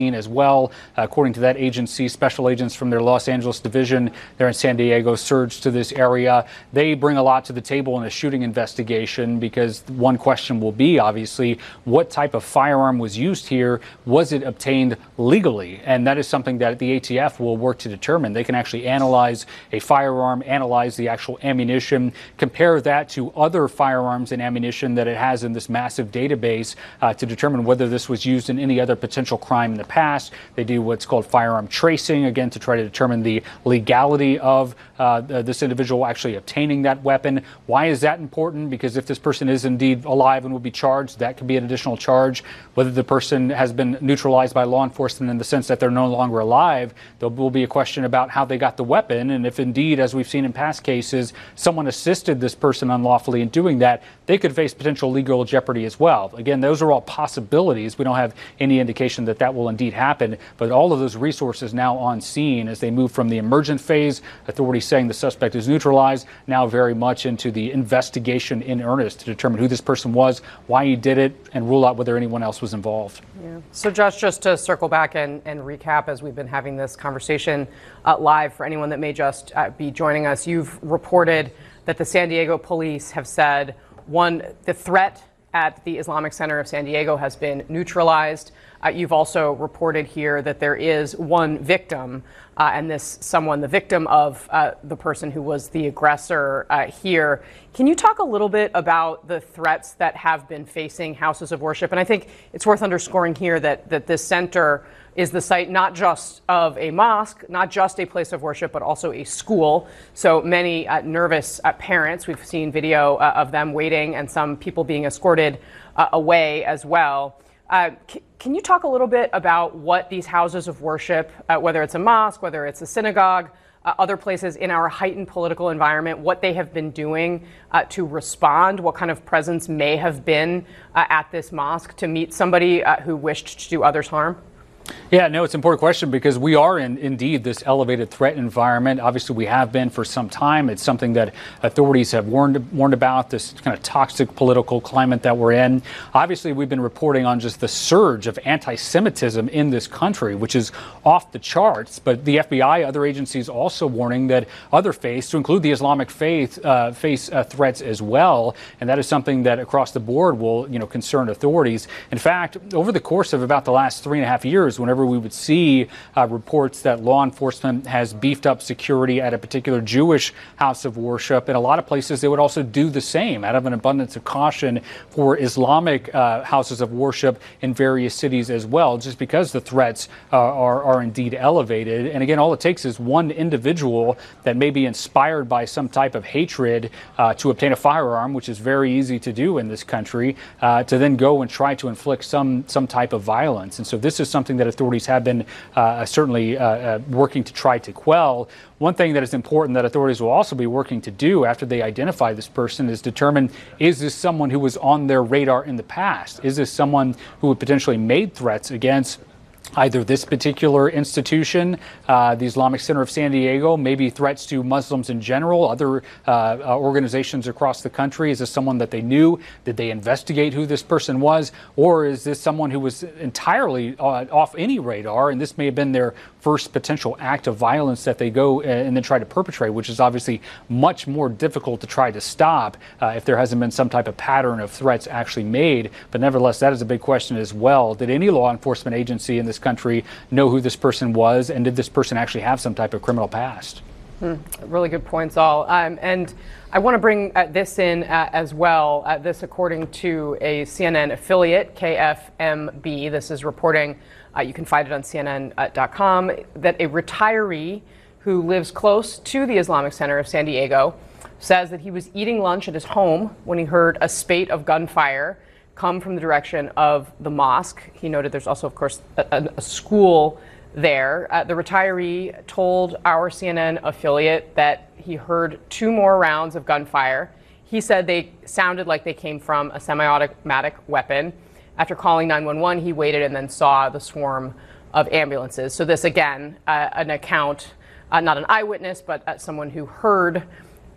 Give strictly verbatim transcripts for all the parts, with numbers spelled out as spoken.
as well. According to that agency, special agents from their Los Angeles division there in San Diego surged to this area. They bring a lot to the table in a shooting investigation because one question will be, obviously, what type of firearm was used here? Was it obtained legally? And that is something that the A T F will work to determine. They can actually analyze a firearm, analyze the actual ammunition, compare that to other firearms and ammunition that it has in this massive database uh, to determine whether this was used in any other potential crime in the past. They do what's called firearm tracing, again, to try to determine the legality of uh, this individual actually obtaining that weapon. Why is that important? Because if this person is indeed alive and will be charged, that could be an additional charge. Whether the person has been neutralized by law enforcement in the sense that they're no longer alive, there will be a question about how they got the weapon. And if indeed, as we've seen in past cases, someone assisted this person unlawfully in doing that, they could face potential legal jeopardy as well. Again, those are all possibilities. We don't have any indication that that will indeed happen, but all of those resources now on scene as they move from the emergent phase, authorities saying the suspect is neutralized, now very much into the investigation in earnest to determine who this person was, why he did it, and rule out whether anyone else was involved. Yeah. So Josh, just to circle back and, and recap as we've been having this conversation uh, live for anyone that may just uh, be joining us, you've reported that the San Diego police have said, one, the threat at the Islamic Center of San Diego has been neutralized. Uh, you've also reported here that there is one victim, uh, and this someone, the victim of uh, the person who was the aggressor uh, here. Can you talk a little bit about the threats that have been facing houses of worship? And I think it's worth underscoring here that, that this center is the site not just of a mosque, not just a place of worship, but also a school. So many uh, nervous uh, parents, we've seen video uh, of them waiting and some people being escorted uh, away as well. Uh, c- can you talk a little bit about what these houses of worship, uh, whether it's a mosque, whether it's a synagogue, uh, other places in our heightened political environment, what they have been doing uh, to respond, what kind of presence may have been uh, at this mosque to meet somebody uh, who wished to do others harm? Yeah, no, it's an important question because we are in indeed this elevated threat environment. Obviously, we have been for some time. It's something that authorities have warned warned about, this kind of toxic political climate that we're in. Obviously, we've been reporting on just the surge of anti-Semitism in this country, which is off the charts. But the F B I, other agencies also warning that other faiths, to include the Islamic faith, uh, face uh, threats as well. And that is something that across the board will, you know, concern authorities. In fact, over the course of about the last three and a half years, whenever we would see uh, reports that law enforcement has beefed up security at a particular Jewish house of worship, in a lot of places they would also do the same out of an abundance of caution for Islamic uh, houses of worship in various cities as well, just because the threats uh, are, are indeed elevated. And again, all it takes is one individual that may be inspired by some type of hatred uh, to obtain a firearm, which is very easy to do in this country, uh, to then go and try to inflict some some type of violence. And so this is something that authorities have been uh, certainly uh, uh, working to try to quell. One thing that is important that authorities will also be working to do after they identify this person is determine, is this someone who was on their radar in the past? Is this someone who had potentially made threats against either this particular institution, uh, the Islamic Center of San Diego, maybe threats to Muslims in general, other uh, uh, organizations across the country? Is this someone that they knew? Did they investigate who this person was? Or is this someone who was entirely uh, off any radar, and this may have been their first potential act of violence that they go and then try to perpetrate, which is obviously much more difficult to try to stop uh, if there hasn't been some type of pattern of threats actually made. But nevertheless, that is a big question as well. Did any law enforcement agency in this country know who this person was, and did this person actually have some type of criminal past? Hmm. Really good points, all. Um, and I want to bring uh, this in uh, as well. Uh, this, according to a C N N affiliate, K F M B. This is reporting. Uh, you can find it on C N N dot com, that a retiree who lives close to the Islamic Center of San Diego says that he was eating lunch at his home when he heard a spate of gunfire come from the direction of the mosque. He noted there's also, of course, a, a school there. Uh, the retiree told our C N N affiliate that he heard two more rounds of gunfire. He said they sounded like they came from a semi-automatic weapon. After calling nine one one, he waited and then saw the swarm of ambulances. So this, again, uh, an account, uh, not an eyewitness, but uh, someone who heard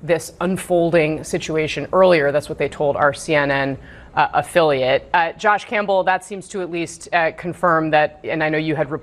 this unfolding situation earlier. That's what they told our C N N uh, affiliate. Uh, Josh Campbell, that seems to at least uh, confirm that, and I know you had reported